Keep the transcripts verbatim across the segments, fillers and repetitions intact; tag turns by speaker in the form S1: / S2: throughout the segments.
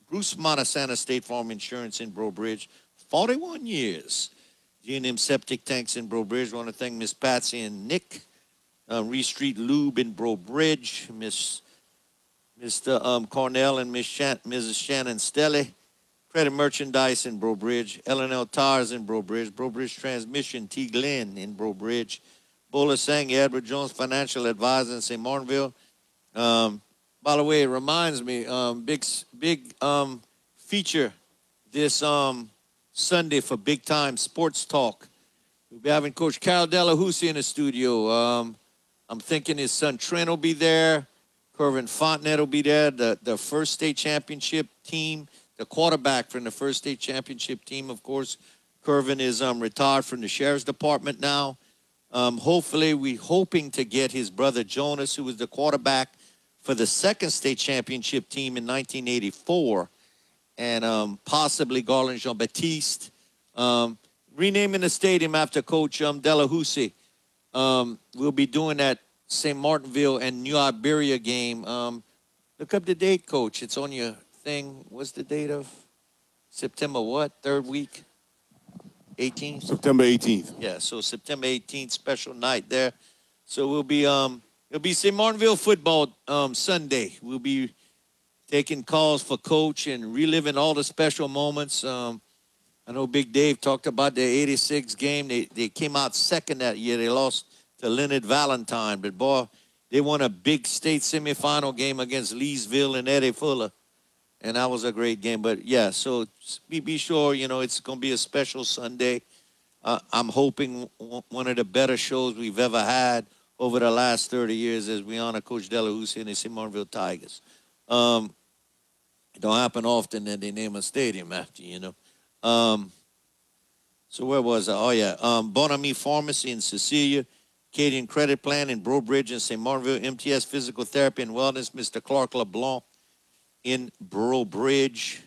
S1: Bruce Montesana State Farm Insurance in Breaux Bridge, forty-one years. G and M Septic Tanks in Breaux Bridge. I want to thank Miss Patsy and Nick. Uh, Reed Street Lube in Breaux Bridge. Miss Mister Um, Cornell and Miss Shan- Missus Shannon Stelly. Credit Merchandise in Breaux Bridge. L and L Tires in Breaux Bridge. Breaux Bridge Transmission, T. Glenn in Breaux Bridge. Bowler Sang, Edward Jones Financial Advisor in Saint Martinville. Um, by the way, it reminds me, um, big big um, feature this um, Sunday for Big Time Sports Talk. We'll be having Coach Carol Delahousie in the studio. Um, I'm thinking his son Trent will be there. Kervin Fontenette will be there. The, the first state championship team, the quarterback from the first state championship team, of course. Kervin is um, retired from the sheriff's department now. Um, hopefully, we're hoping to get his brother Jonas, who was the quarterback for the second state championship team in nineteen eighty-four, and um, possibly Garland Jean-Baptiste. Um, renaming the stadium after Coach um, Delahousie. Um, we'll be doing that Saint Martinville and New Iberia game. Um, look up the date, Coach. It's on your thing. What's the date of September what? Third week? eighteenth?
S2: September eighteenth.
S1: Yeah, so September eighteenth, special night there. So we'll be, um, it'll be Saint Martinville football um, Sunday. We'll be taking calls for Coach and reliving all the special moments. Um, I know Big Dave talked about the eighty-six game. They they came out second that year. They lost to Leonard Valentine. But, boy, they won a big state semifinal game against Leesville and Eddie Fuller. And that was a great game. But, yeah, so be, be sure, you know, it's going to be a special Sunday. Uh, I'm hoping w- one of the better shows we've ever had over the last thirty years as we honor Coach Delahousie and the Saint Martinville Tigers. Um, it don't happen often that they name a stadium after, you know. Um, so where was I? Oh, yeah. Um, Bon Ami Pharmacy in Cecilia, Acadian Credit Plan in Breaux Bridge and Saint Martinville, M T S Physical Therapy and Wellness, Mister Clark LeBlanc in Breaux Bridge,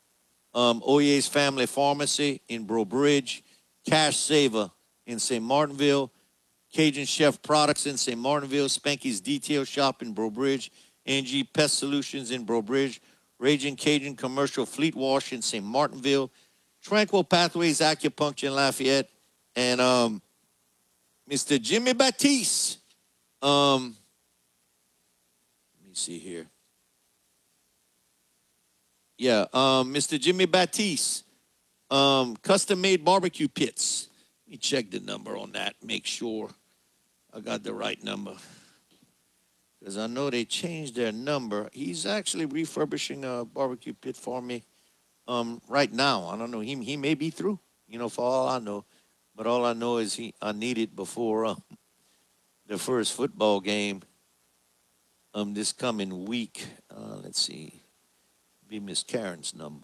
S1: um, Oyer's Family Pharmacy in Breaux Bridge, Cash Saver in Saint Martinville, Cajun Chef Products in Saint Martinville, Spanky's Detail Shop in Breaux Bridge, A and G Pest Solutions in Breaux Bridge, Raging Cajun Commercial Fleet Wash in Saint Martinville, Tranquil Pathways Acupuncture in Lafayette, and um, Mister Jimmy Batiste. Um, let me see here. Yeah, um, Mister Jimmy Batiste, um, custom-made barbecue pits. Let me check the number on that, make sure I got the right number. Because I know they changed their number. He's actually refurbishing a barbecue pit for me um, right now. I don't know. He, he may be through, you know, for all I know. But all I know is he I need it before uh, the first football game um, this coming week. Uh, let's see. Be Miss Karen's number.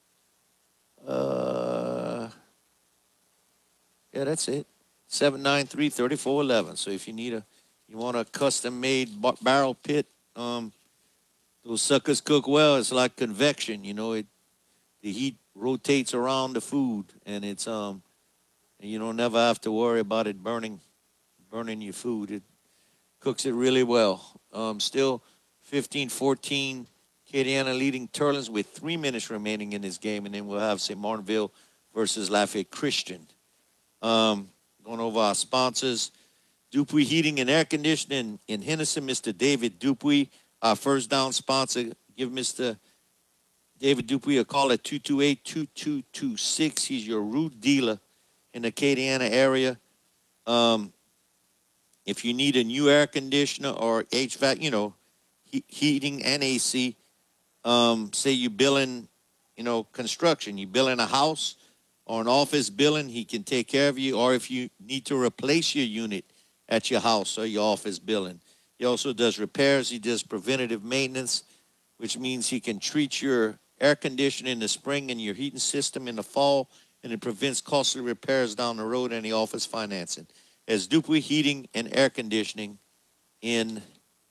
S1: Uh, yeah, that's it. seven nine three, three four one one. So if you need a, you want a custom-made bar- barrel pit, um, those suckers cook well. It's like convection, you know. It the heat rotates around the food, and it's um, and you don't never have to worry about it burning, burning your food. It cooks it really well. Um, still, fifteen fourteen, Acadiana leading Turlins with three minutes remaining in this game, and then we'll have Saint Martinville versus Lafayette Christian. Um, going over our sponsors. Dupuy Heating and Air Conditioning in Henderson, Mister David Dupuy, our first down sponsor. Give Mister David Dupuy a call at two two eight, two two two six. He's your root dealer in the Acadiana area. Um, if you need a new air conditioner or H V A C, you know, he, heating and A C, um, say you're billing, you know, construction, you're billing a house or an office billing, he can take care of you. Or if you need to replace your unit at your house or your office building. He also does repairs. He does preventative maintenance, which means he can treat your air conditioning in the spring and your heating system in the fall, and it prevents costly repairs down the road and the office financing. As Dupuy Heating and Air Conditioning in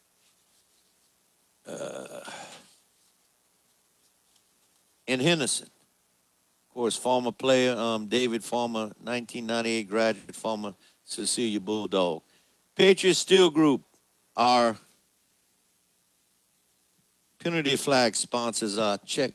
S1: uh, in Henderson. Of course, former player um, David, former nineteen ninety-eight graduate, former Cecilia Bulldog. Patriot Steel Group, our penalty flag sponsors, uh, check